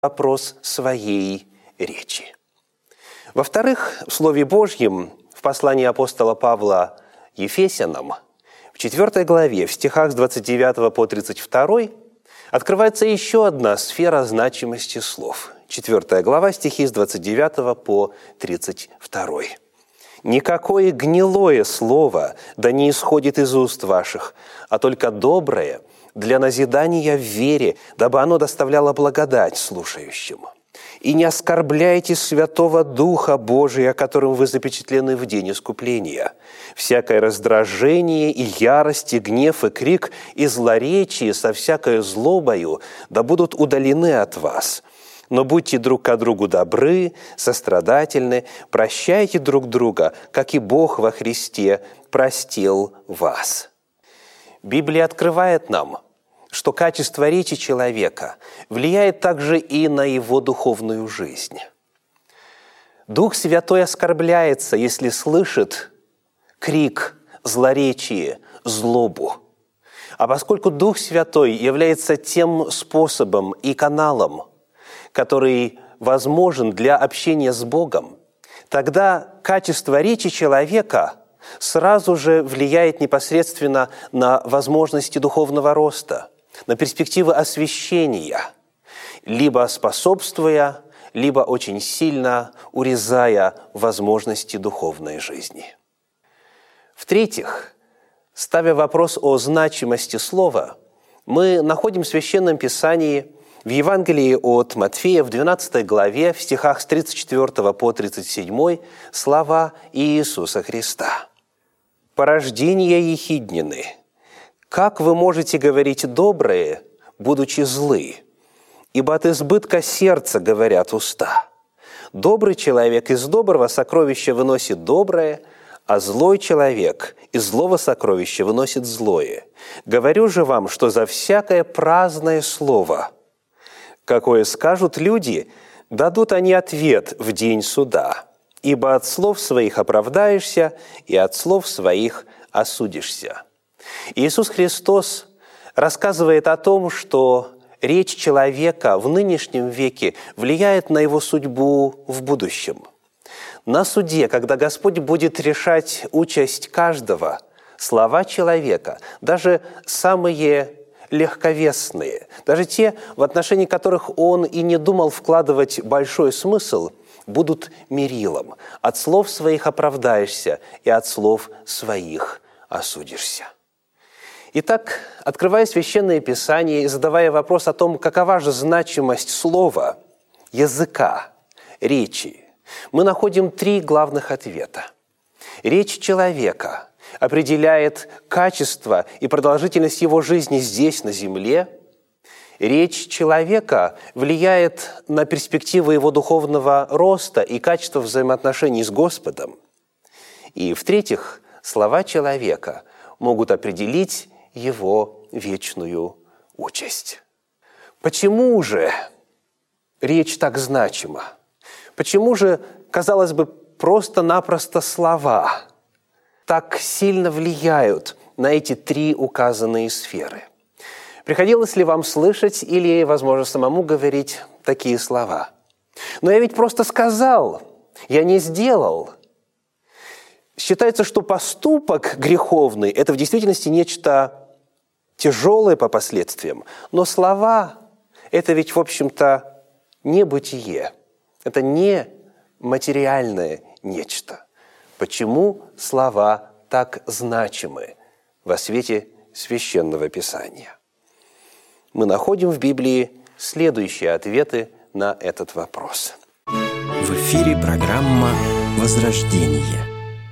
вопрос своей речи. Во-вторых, в Слове Божьем, в послании апостола Павла Ефесянам, в 4 главе, в стихах с 29 по 32, открывается еще одна сфера значимости слов. 4 глава, стихи с 29 по 32. «Никакое гнилое слово да не исходит из уст ваших, а только доброе для назидания в вере, дабы оно доставляло благодать слушающим. И не оскорбляйте Святого Духа Божия, которым вы запечатлены в день искупления. Всякое раздражение и ярость, и гнев, и крик, и злоречие со всякою злобою да будут удалены от вас. Но будьте друг к другу добры, сострадательны, прощайте друг друга, как и Бог во Христе простил вас». Библия открывает нам, что качество речи человека влияет также и на его духовную жизнь. Дух Святой оскорбляется, если слышит крик, злоречие, злобу. А поскольку Дух Святой является тем способом и каналом, который возможен для общения с Богом, тогда качество речи человека сразу же влияет непосредственно на возможности духовного роста, на перспективы освящения, либо способствуя, либо очень сильно урезая возможности духовной жизни. В-третьих, ставя вопрос о значимости слова, мы находим в Священном Писании в Евангелии от Матфея в 12 главе, в стихах с 34 по 37 слова Иисуса Христа. «Порождения ехиднины, как вы можете говорить доброе, будучи злы? Ибо от избытка сердца говорят уста. Добрый человек из доброго сокровища выносит доброе, а злой человек из злого сокровища выносит злое. Говорю же вам, что за всякое праздное слово, какое скажут люди, дадут они ответ в день суда. Ибо от слов своих оправдаешься, и от слов своих осудишься». Иисус Христос рассказывает о том, что речь человека в нынешнем веке влияет на его судьбу в будущем. На суде, когда Господь будет решать участь каждого, слова человека, даже самые легковесные, даже те, в отношении которых он и не думал вкладывать большой смысл, будут мерилом. От слов своих оправдаешься, и от слов своих осудишься. Итак, открывая Священное Писание и задавая вопрос о том, какова же значимость слова, языка, речи, мы находим три главных ответа. Речь человека определяет качество и продолжительность его жизни здесь, на земле. Речь человека влияет на перспективы его духовного роста и качество взаимоотношений с Господом. И, в-третьих, слова человека могут определить его вечную участь. Почему же речь так значима? Почему же, казалось бы, просто-напросто слова так сильно влияют на эти три указанные сферы? Приходилось ли вам слышать или, возможно, самому говорить такие слова? «Но я ведь просто сказал, я не сделал». Считается, что поступок греховный – это в действительности нечто тяжелое по последствиям, но слова – это ведь, в общем-то, не бытие, это не материальное нечто. Почему слова так значимы во свете Священного Писания? Мы находим в Библии следующие ответы на этот вопрос. В эфире программа «Возрождение».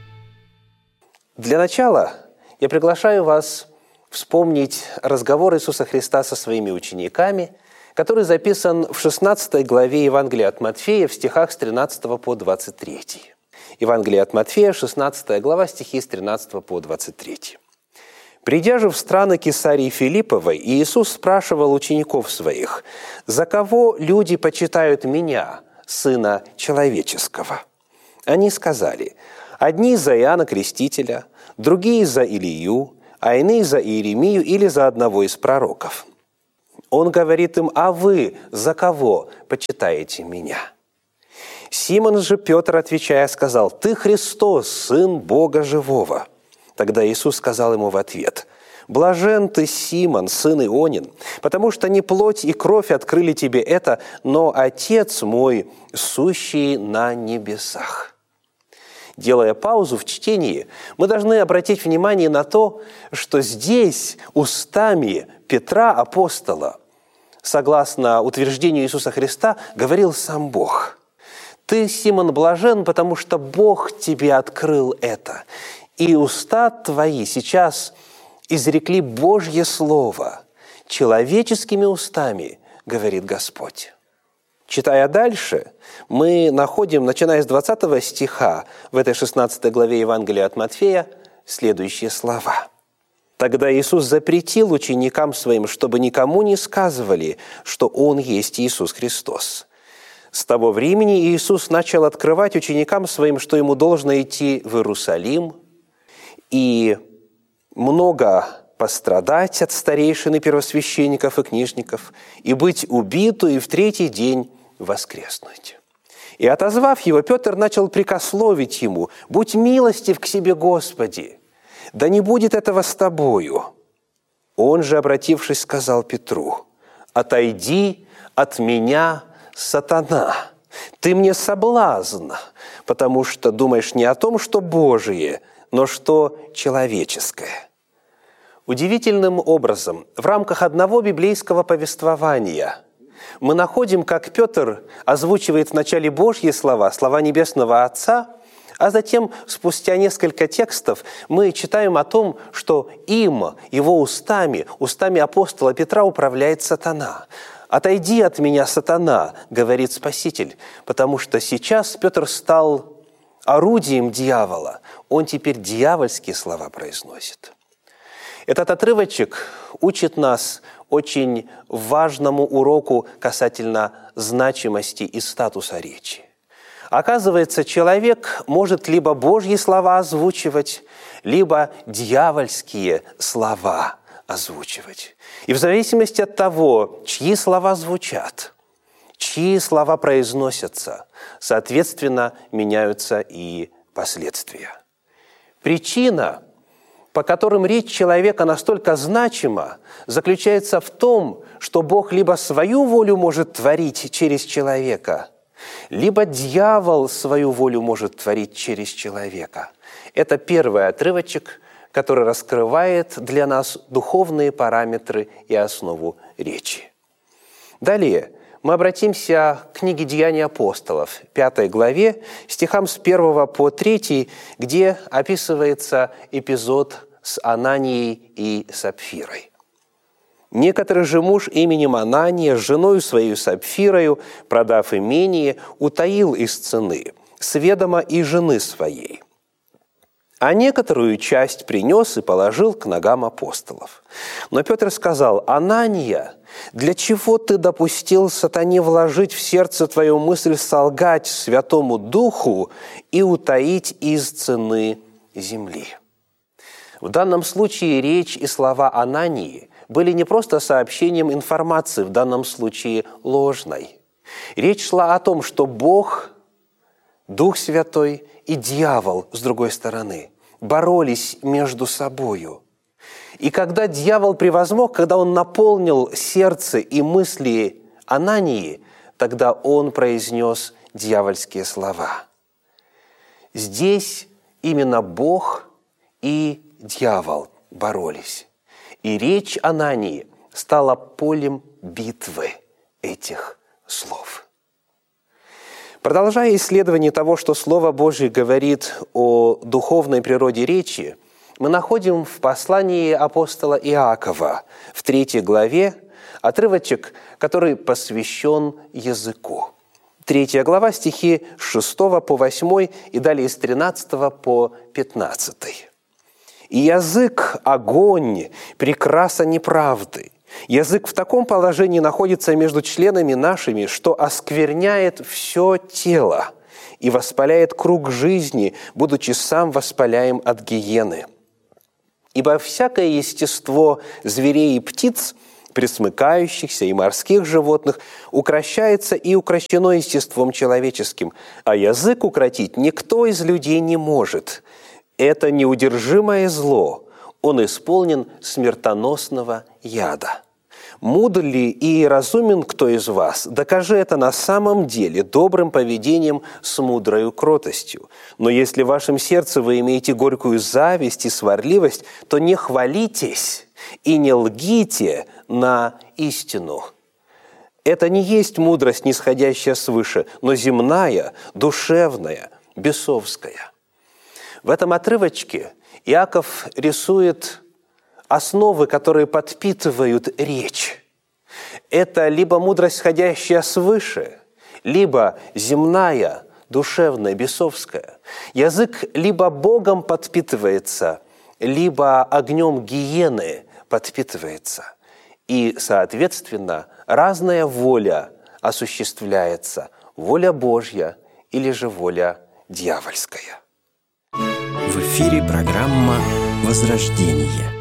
Для начала я приглашаю вас вспомнить разговор Иисуса Христа со своими учениками, который записан в 16 главе Евангелия от Матфея в стихах с 13 по 23. Евангелие от Матфея, 16 глава, стихи с 13 по 23. «Придя же в страны Кесарии Филипповой, Иисус спрашивал учеников своих: „За кого люди почитают Меня, Сына Человеческого?“ Они сказали: „Одни за Иоанна Крестителя, другие за Илию, а иные за Иеремию или за одного из пророков“. Он говорит им: «А вы за кого почитаете меня?» Симон же Петр, отвечая, сказал: «Ты Христос, Сын Бога Живого». Тогда Иисус сказал ему в ответ: «Блажен ты, Симон, сын Ионин, потому что не плоть и кровь открыли тебе это, но Отец мой, сущий на небесах». Делая паузу в чтении, мы должны обратить внимание на то, что здесь устами Петра, апостола, согласно утверждению Иисуса Христа, говорил сам Бог. «Ты, Симон, блажен, потому что Бог тебе открыл это, и уста твои сейчас изрекли Божье Слово человеческими устами, говорит Господь». Читая дальше, мы находим, начиная с 20 стиха в этой 16 главе Евангелия от Матфея, следующие слова. «Тогда Иисус запретил ученикам Своим, чтобы никому не сказывали, что Он есть Иисус Христос. С того времени Иисус начал открывать ученикам Своим, что Ему должно идти в Иерусалим и много пострадать от старейшин и первосвященников и книжников, и быть убиту, и в третий день воскреснуть. И, отозвав его, Петр начал прикословить ему: «Будь милостив к себе, Господи, да не будет этого с тобою». Он же, обратившись, сказал Петру: «Отойди от меня, сатана, ты мне соблазн, потому что думаешь не о том, что Божие, но что человеческое». Удивительным образом, в рамках одного библейского повествования мы находим, как Петр озвучивает вначале Божьи слова, слова Небесного Отца, а затем, спустя несколько текстов, мы читаем о том, что им, его устами апостола Петра управляет сатана. «Отойди от меня, сатана», – говорит Спаситель, потому что сейчас Петр стал орудием дьявола. Он теперь дьявольские слова произносит. Этот отрывочек учит нас очень важному уроку касательно значимости и статуса речи. Оказывается, человек может либо Божьи слова озвучивать, либо дьявольские слова озвучивать. И в зависимости от того, чьи слова звучат, чьи слова произносятся, соответственно, меняются и последствия. Причина, по которым речь человека настолько значима, заключается в том, что Бог либо свою волю может творить через человека, либо дьявол свою волю может творить через человека. Это первый отрывочек, который раскрывает для нас духовные параметры и основу речи. Далее мы обратимся к книге «Деяния апостолов», 5 главе, стихам с 1 по 3, где описывается эпизод с Ананией и Сапфирой. «Некоторый же муж именем Анания с женою своей Сапфирою, продав имение, утаил из цены, с ведома и жены своей. А некоторую часть принес и положил к ногам апостолов. Но Петр сказал: «Анания, для чего ты допустил сатане вложить в сердце твою мысль солгать Святому Духу и утаить из цены земли?» В данном случае речь и слова Анании были не просто сообщением информации, в данном случае ложной. Речь шла о том, что Бог, Дух Святой и дьявол, с другой стороны, боролись между собою. И когда дьявол превозмог, когда он наполнил сердце и мысли Анании, тогда он произнес дьявольские слова. Здесь именно Бог и дьявол боролись. И речь Анании стала полем битвы этих слов. Продолжая исследование того, что Слово Божие говорит о духовной природе речи, мы находим в послании апостола Иакова в 3 главе отрывочек, который посвящен языку. 3 глава, стихи с 6 по 8 и далее с 13 по 15. «И язык – огонь, прекраса неправды. Язык в таком положении находится между членами нашими, что оскверняет все тело и воспаляет круг жизни, будучи сам воспаляем от гиены. Ибо всякое естество зверей и птиц пресмыкающихся и морских животных, укрощается и укрощено естеством человеческим, а язык укротить никто из людей не может. Это неудержимое зло, он исполнен смертоносного яда. Мудр ли и разумен кто из вас? Докажи это на самом деле добрым поведением с мудрою кротостью. Но если в вашем сердце вы имеете горькую зависть и сварливость, то не хвалитесь и не лгите на истину. Это не есть мудрость, нисходящая свыше, но земная, душевная, бесовская. В этом отрывочке Иаков рисует основы, которые подпитывают речь. Это либо мудрость, сходящая свыше, либо земная, душевная, бесовская. Язык либо Богом подпитывается, либо огнем гиены подпитывается. И, соответственно, разная воля осуществляется. Воля Божья или же воля дьявольская. В эфире программа «Возрождение».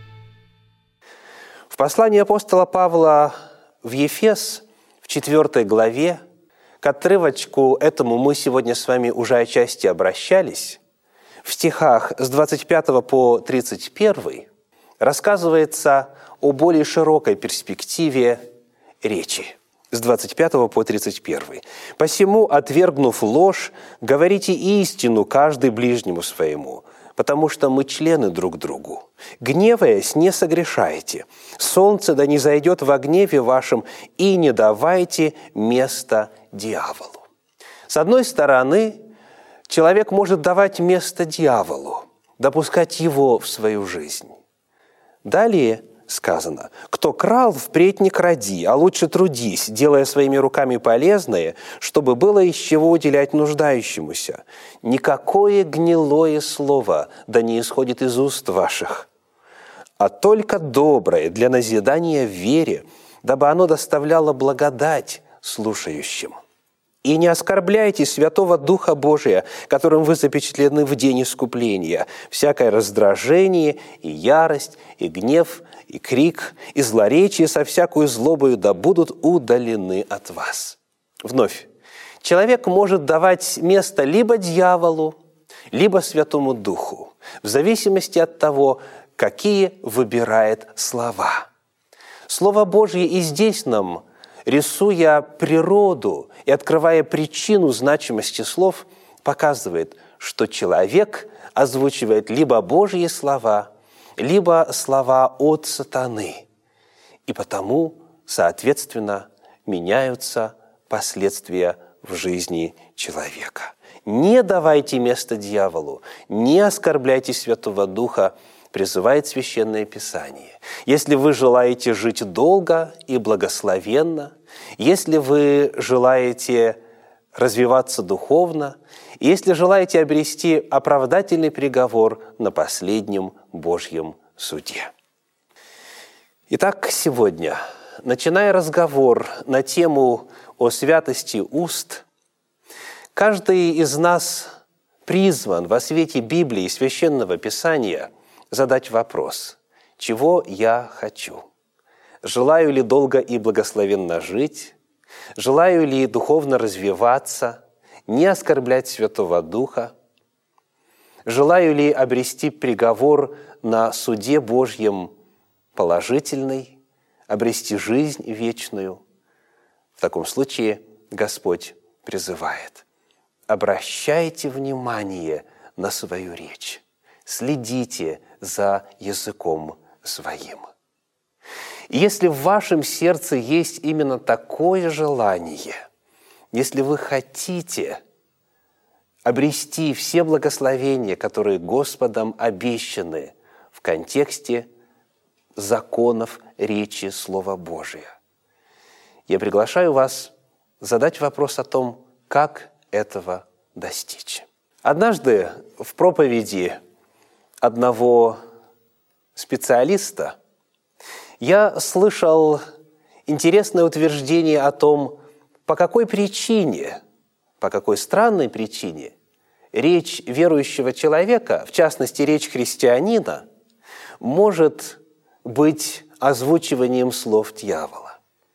В послании апостола Павла в Ефес, в 4 главе, к отрывочку этому мы сегодня с вами уже отчасти обращались, в стихах с 25 по 31 рассказывается о более широкой перспективе речи. С 25 по 31. «Посему, отвергнув ложь, говорите истину каждый ближнему своему, потому что мы члены друг другу. Гневаясь, не согрешайте. Солнце да не зайдет во гневе вашем, и не давайте места дьяволу». С одной стороны, человек может давать место дьяволу, допускать его в свою жизнь. Далее сказано: «Кто крал, впредь не кради, а лучше трудись, делая своими руками полезное, чтобы было из чего уделять нуждающемуся. Никакое гнилое слово да не исходит из уст ваших, а только доброе для назидания в вере, дабы оно доставляло благодать слушающим. И не оскорбляйте Святого Духа Божия, которым вы запечатлены в день искупления. Всякое раздражение, и ярость, и гнев, и крик, и злоречие со всякую злобою да будут удалены от вас». Вновь, человек может давать место либо дьяволу, либо Святому Духу, в зависимости от того, какие выбирает слова. Слово Божье и здесь нам, рисуя природу и открывая причину значимости слов, показывает, что человек озвучивает либо Божьи слова, либо слова от сатаны. И потому, соответственно, меняются последствия в жизни человека. Не давайте место дьяволу, не оскорбляйте Святого Духа, призывает Священное Писание. Если вы желаете жить долго и благословенно, если вы желаете развиваться духовно, если желаете обрести оправдательный приговор на последнем Божьем суде. Итак, сегодня, начиная разговор на тему о святости уст, каждый из нас призван во свете Библии и Священного Писания задать вопрос: чего я хочу? Желаю ли долго и благословенно жить? Желаю ли духовно развиваться, не оскорблять Святого Духа? Желаю ли обрести приговор на суде Божьем положительный, обрести жизнь вечную? В таком случае Господь призывает: обращайте внимание на свою речь, следите за языком своим. И если в вашем сердце есть именно такое желание, если вы хотите обрести все благословения, которые Господом обещаны в контексте законов речи Слова Божия, я приглашаю вас задать вопрос о том, как этого достичь. Однажды в проповеди одного специалиста я слышал интересное утверждение о том, по какой причине, по какой странной причине речь верующего человека, в частности, речь христианина, может быть озвучиванием слов дьявола.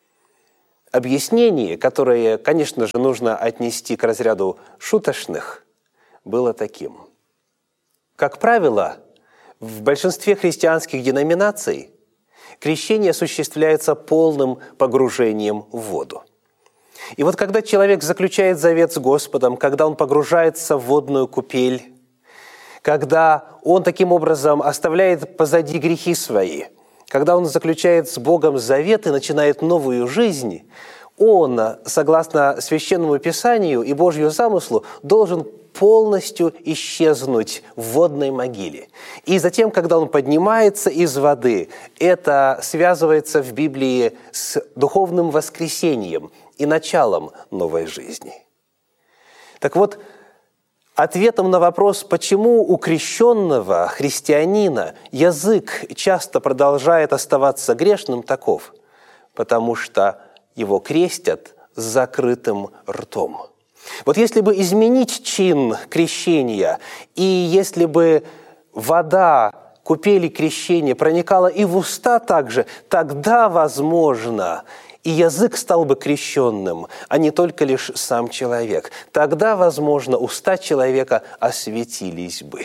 Объяснение, которое, конечно же, нужно отнести к разряду шуточных, было таким. Как правило, в большинстве христианских деноминаций крещение осуществляется полным погружением в воду. И вот когда человек заключает завет с Господом, когда он погружается в водную купель, когда он таким образом оставляет позади грехи свои, когда он заключает с Богом завет и начинает новую жизнь, он, согласно Священному Писанию и Божьему замыслу, должен полностью исчезнуть в водной могиле. И затем, когда он поднимается из воды, это связывается в Библии с духовным воскресением и началом новой жизни. Так вот, ответом на вопрос, почему у крещенного христианина язык часто продолжает оставаться грешным, таков: потому что его крестят с закрытым ртом. Вот если бы изменить чин крещения, и если бы вода купели крещения проникала и в уста также, тогда, возможно, и язык стал бы крещенным, а не только лишь сам человек. Тогда, возможно, уста человека осветились бы.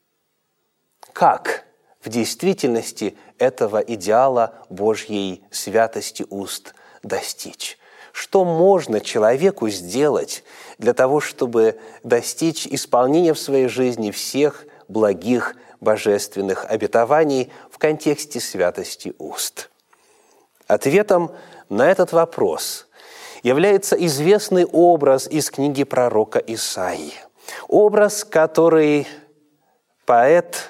Как в действительности этого идеала Божьей святости уст достичь? Что можно человеку сделать для того, чтобы достичь исполнения в своей жизни всех благих божественных обетований в контексте святости уст? Ответом на этот вопрос является известный образ из книги пророка Исаии. Образ, который поэт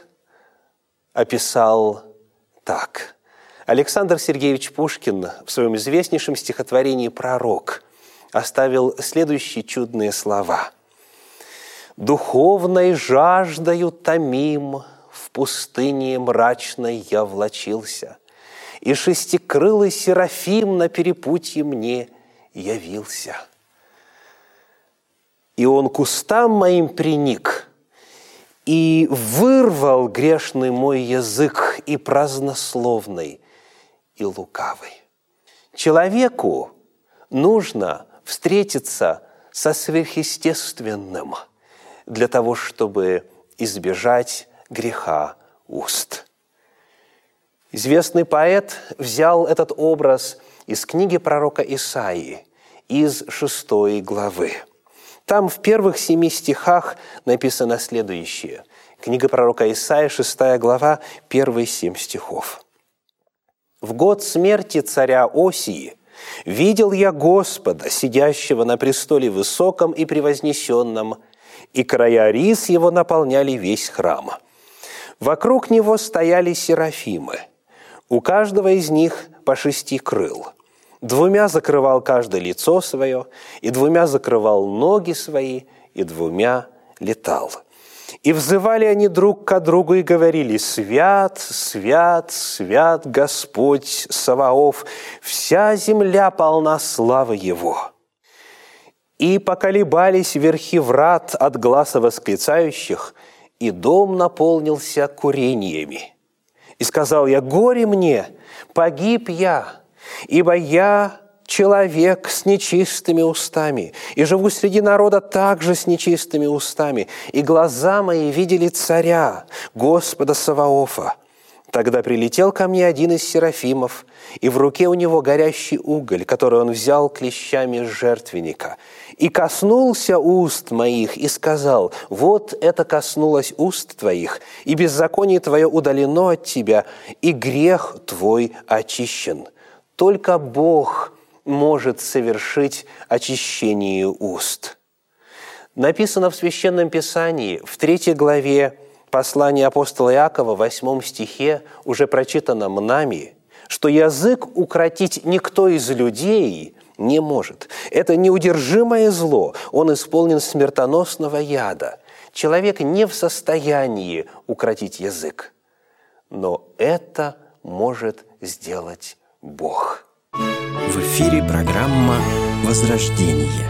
описал так. Александр Сергеевич Пушкин в своем известнейшем стихотворении «Пророк» оставил следующие чудные слова. «Духовной жаждою томим, в пустыне мрачной я влачился, и шестикрылый серафим на перепутье мне явился. И он к устам моим приник, и вырвал грешный мой язык и празднословный, и лукавый». Человеку нужно встретиться со сверхъестественным для того, чтобы избежать греха уст. Известный поэт взял этот образ из книги пророка Исаии, из 6 главы. Там в первых 7 стихах написано следующее. Книга пророка Исаии, 6 глава, первые 7 стихов. «В год смерти царя Осии видел я Господа, сидящего на престоле высоком и превознесенном, и края рис его наполняли весь храм. Вокруг него стояли серафимы, у каждого из них по 6 крыл. 2 закрывал каждое лицо свое, и 2 закрывал ноги свои, и 2 летал. И взывали они друг к другу и говорили: «Свят, свят, свят Господь Саваоф, вся земля полна славы Его». И поколебались верхи врат от гласа восклицающих, и дом наполнился курениями. И сказал я: «Горе мне, погиб я, ибо я человек с нечистыми устами, и живу среди народа также с нечистыми устами, и глаза мои видели царя, Господа Саваофа». Тогда прилетел ко мне один из серафимов, и в руке у него горящий уголь, который он взял клещами с жертвенника, и коснулся уст моих, и сказал: «Вот это коснулось уст твоих, и беззаконие твое удалено от тебя, и грех твой очищен». Только Бог может совершить очищение уст. Написано в Священном Писании, в 3 главе послания апостола Иакова, в 8 стихе, уже прочитанном нами, что язык укротить никто из людей не может. Это неудержимое зло, он исполнен смертоносного яда. Человек не в состоянии укротить язык, но это может сделать Бог. В эфире программа «Возрождение».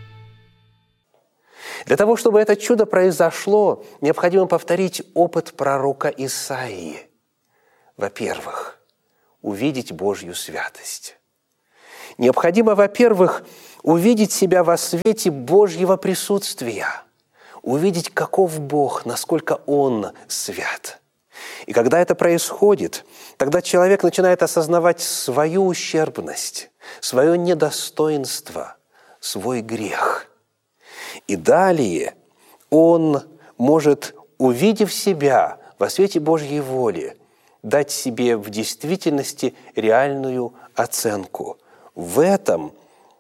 Для того, чтобы это чудо произошло, необходимо повторить опыт пророка Исаии. Во-первых, увидеть Божью святость. Необходимо, во-первых, увидеть себя во свете Божьего присутствия, увидеть, каков Бог, насколько Он свят. И когда это происходит, тогда человек начинает осознавать свою ущербность, свое недостоинство, свой грех. И далее он может, увидев себя во свете Божьей воли, дать себе в действительности реальную оценку. В этом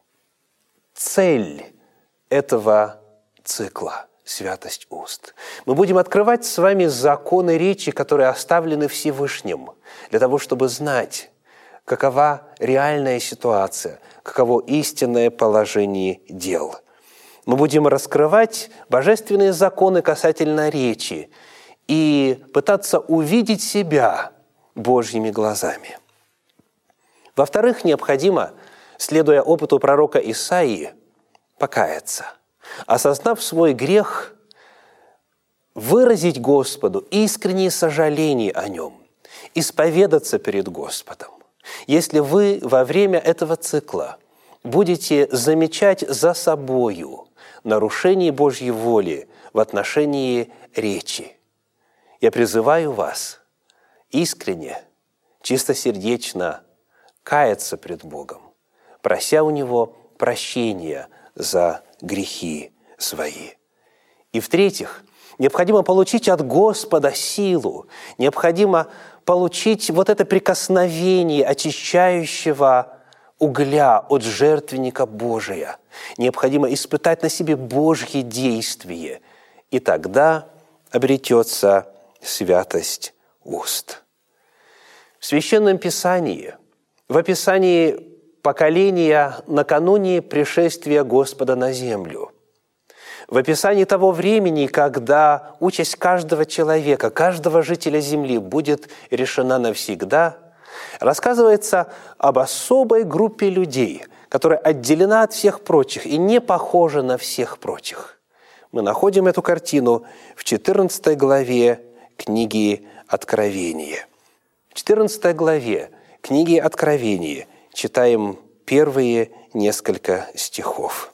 цель этого цикла «Святость уст». Мы будем открывать с вами законы речи, которые оставлены Всевышним, для того, чтобы знать, какова реальная ситуация, каково истинное положение дел. Мы будем раскрывать божественные законы касательно речи и пытаться увидеть себя Божьими глазами. Во-вторых, необходимо, следуя опыту пророка Исаии, покаяться, осознав свой грех, выразить Господу искреннее сожаление о нем, исповедаться перед Господом. Если вы во время этого цикла будете замечать за собою нарушение Божьей воли в отношении речи, я призываю вас искренне, чистосердечно каяться пред Богом, прося у Него прощения за грехи свои. И в-третьих, необходимо получить от Господа силу, необходимо получить вот это прикосновение очищающего угля от жертвенника Божия. Необходимо испытать на себе Божье действие, и тогда обретется святость уст. В Священном Писании, в описании поколения накануне пришествия Господа на землю, в описании того времени, когда участь каждого человека, каждого жителя земли будет решена навсегда, рассказывается об особой группе людей, которая отделена от всех прочих и не похожа на всех прочих. Мы находим эту картину в 14 главе книги Откровения. В 14 главе книги Откровения читаем первые несколько стихов.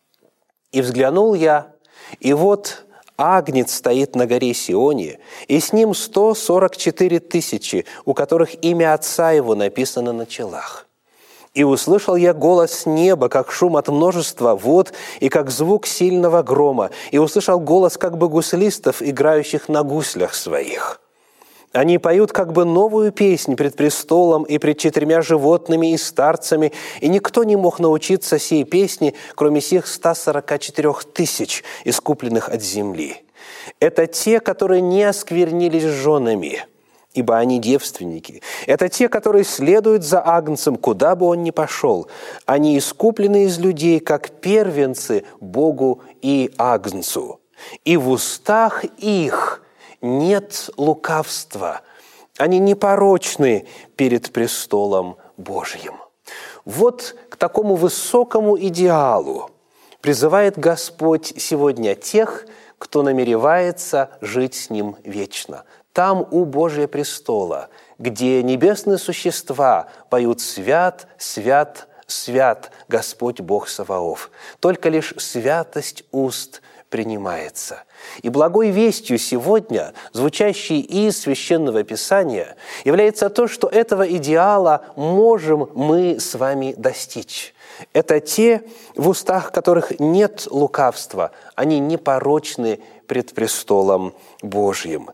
«И взглянул я, и вот Агнец стоит на горе Сионе, и с ним 144 тысячи, у которых имя Отца Его написано на челах. И услышал я голос с неба, как шум от множества вод, и как звук сильного грома, и услышал голос как бы гуслистов, играющих на гуслях своих. Они поют как бы новую песнь пред престолом и пред 4 животными и старцами, и никто не мог научиться сей песни, кроме сих 144 тысяч, искупленных от земли. Это те, которые не осквернились женами, ибо они девственники. Это те, которые следуют за Агнцем, куда бы он ни пошел. Они искуплены из людей, как первенцы Богу и Агнцу. И в устах их нет лукавства. Они непорочны перед престолом Божьим». Вот к такому высокому идеалу призывает Господь сегодня тех, кто намеревается жить с Ним вечно. Там, у Божия престола, где небесные существа поют «Свят, свят, свят Господь Бог Саваоф». Только лишь святость уст принимается. И благой вестью сегодня, звучащей из Священного Писания, является то, что этого идеала можем мы с вами достичь. Это те, в устах которых нет лукавства, они непорочны пред престолом Божьим.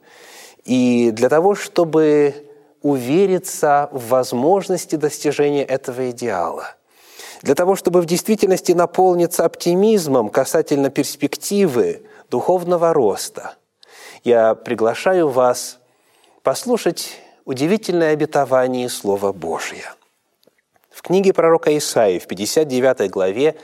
И для того, чтобы увериться в возможности достижения этого идеала, для того, чтобы в действительности наполниться оптимизмом касательно перспективы духовного роста, я приглашаю вас послушать удивительное обетование Слова Божия. В книге пророка Исаии, в 59 главе,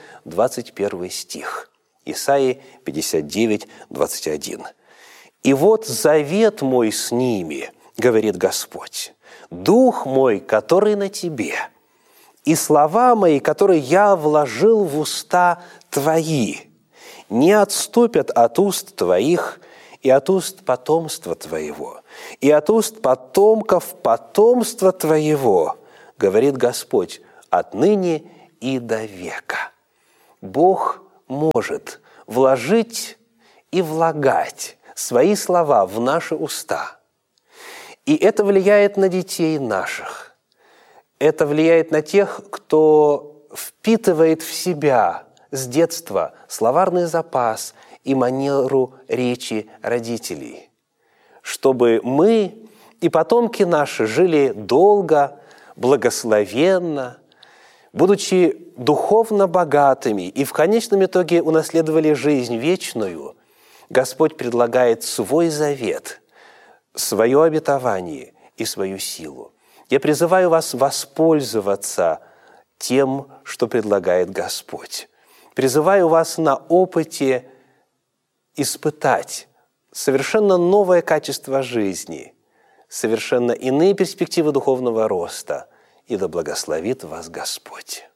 21 стих. Исаии 59, 21. «И вот завет мой с ними, говорит Господь, дух мой, который на тебе, и слова мои, которые я вложил в уста твои, не отступят от уст твоих, и от уст потомства твоего, и от уст потомков потомства твоего, говорит Господь, отныне и до века». Бог может вложить и влагать свои слова в наши уста. И это влияет на детей наших. Это влияет на тех, кто впитывает в себя с детства словарный запас и манеру речи родителей, чтобы мы и потомки наши жили долго, благословенно, будучи духовно богатыми и в конечном итоге унаследовали жизнь вечную. Господь предлагает свой завет, свое обетование и свою силу. Я призываю вас воспользоваться тем, что предлагает Господь. Призываю вас на опыте испытать совершенно новое качество жизни, совершенно иные перспективы духовного роста, и да благословит вас Господь.